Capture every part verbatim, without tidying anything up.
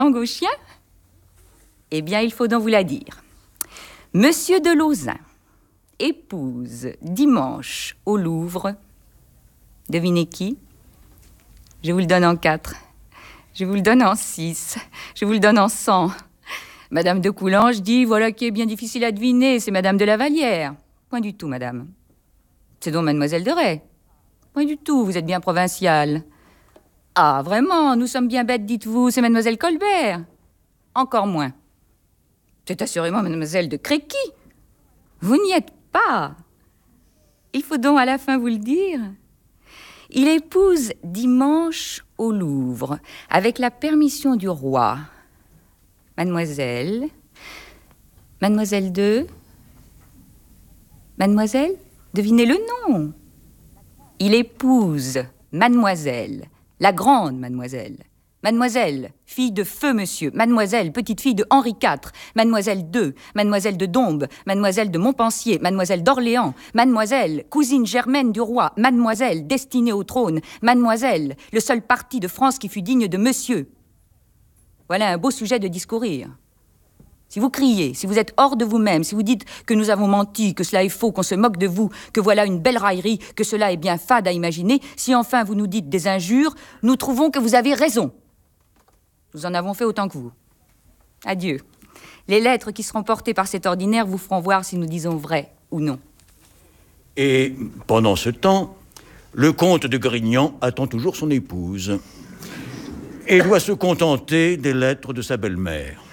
gauchien? Eh bien, il faut donc vous la dire. Monsieur de Lauzun épouse dimanche au Louvre. Devinez qui? Je vous le donne en quatre. Je vous le donne en six. Je vous le donne en cent. Madame de Coulanges dit, voilà qui est bien difficile à deviner, c'est Madame de la Vallière. Point du tout, madame. C'est donc Mademoiselle de Rais. Point du tout, vous êtes bien provinciale. Ah, vraiment, nous sommes bien bêtes, dites-vous, c'est Mademoiselle Colbert. Encore moins. C'est assurément Mademoiselle de Créqui. Vous n'y êtes pas. Il faut donc à la fin vous le dire. Il épouse dimanche au Louvre, avec la permission du roi. Mademoiselle, Mademoiselle de... Mademoiselle, devinez le nom. Il épouse Mademoiselle, la grande Mademoiselle. Mademoiselle, fille de feu monsieur, Mademoiselle, petite fille de Henri quatre, Mademoiselle deux, Mademoiselle de Dombes, Mademoiselle de Montpensier, Mademoiselle d'Orléans, Mademoiselle, cousine germaine du roi, Mademoiselle, destinée au trône, Mademoiselle, le seul parti de France qui fut digne de monsieur. Voilà un beau sujet de discourir. Si vous criez, si vous êtes hors de vous-même, si vous dites que nous avons menti, que cela est faux, qu'on se moque de vous, que voilà une belle raillerie, que cela est bien fade à imaginer, si enfin vous nous dites des injures, nous trouvons que vous avez raison. Nous en avons fait autant que vous. Adieu. Les lettres qui seront portées par cet ordinaire vous feront voir si nous disons vrai ou non. Et pendant ce temps, le comte de Grignan attend toujours son épouse et doit se contenter des lettres de sa belle-mère.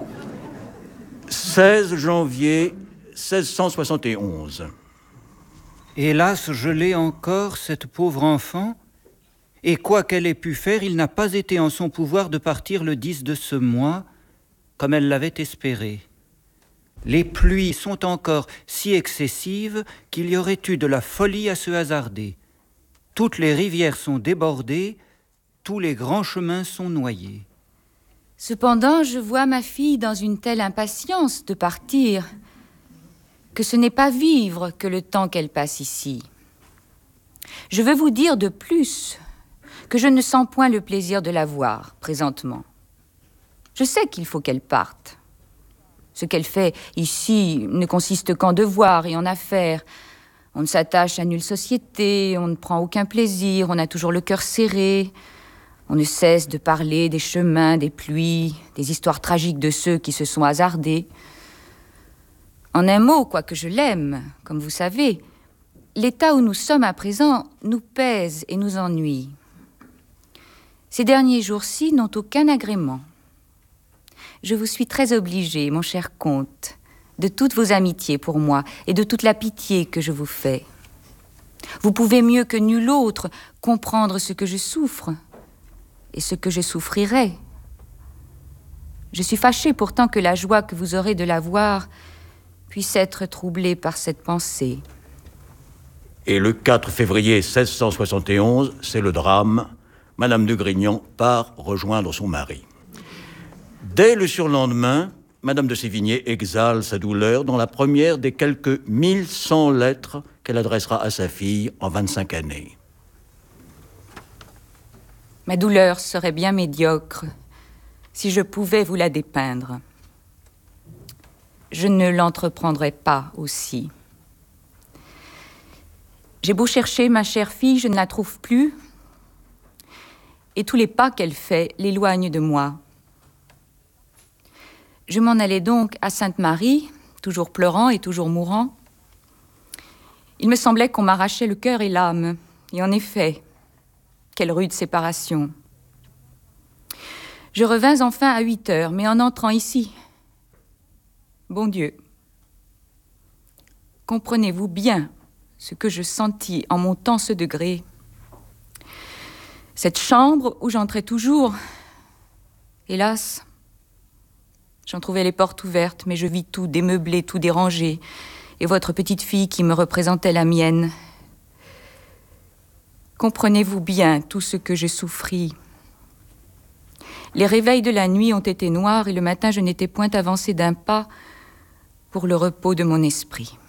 seize janvier seize cent soixante et onze. Hélas, je l'ai encore, cette pauvre enfant, et quoi qu'elle ait pu faire, il n'a pas été en son pouvoir de partir le dix de ce mois, comme elle l'avait espéré. Les pluies sont encore si excessives qu'il y aurait eu de la folie à se hasarder. Toutes les rivières sont débordées, tous les grands chemins sont noyés. Cependant, je vois ma fille dans une telle impatience de partir que ce n'est pas vivre que le temps qu'elle passe ici. Je veux vous dire de plus que je ne sens point le plaisir de la voir présentement. Je sais qu'il faut qu'elle parte. Ce qu'elle fait ici ne consiste qu'en devoirs et en affaires. On ne s'attache à nulle société, on ne prend aucun plaisir, on a toujours le cœur serré. On ne cesse de parler des chemins, des pluies, des histoires tragiques de ceux qui se sont hasardés. En un mot, quoique je l'aime, comme vous savez, l'état où nous sommes à présent nous pèse et nous ennuie. Ces derniers jours-ci n'ont aucun agrément. Je vous suis très obligée, mon cher comte, de toutes vos amitiés pour moi et de toute la pitié que je vous fais. Vous pouvez mieux que nul autre comprendre ce que je souffre et ce que je souffrirai. Je suis fâchée pourtant que la joie que vous aurez de la voir puisse être troublée par cette pensée. Et le quatre février seize cent soixante et onze, c'est le drame. Madame de Grignan part rejoindre son mari. Dès le surlendemain, Madame de Sévigné exhale sa douleur dans la première des quelques mille cent lettres qu'elle adressera à sa fille en vingt-cinq années. Ma douleur serait bien médiocre si je pouvais vous la dépeindre. Je ne l'entreprendrai pas aussi. J'ai beau chercher ma chère fille, je ne la trouve plus, et tous les pas qu'elle fait l'éloignent de moi. Je m'en allais donc à Sainte-Marie, toujours pleurant et toujours mourant. Il me semblait qu'on m'arrachait le cœur et l'âme, et en effet, quelle rude séparation. Je revins enfin à huit heures, mais en entrant ici, bon Dieu, comprenez-vous bien ce que je sentis en montant ce degré? Cette chambre où j'entrais toujours, hélas, j'en trouvais les portes ouvertes, mais je vis tout démeublé, tout dérangé, et votre petite fille qui me représentait la mienne. Comprenez-vous bien tout ce que je souffris? Les réveils de la nuit ont été noirs, et le matin je n'étais point avancée d'un pas pour le repos de mon esprit.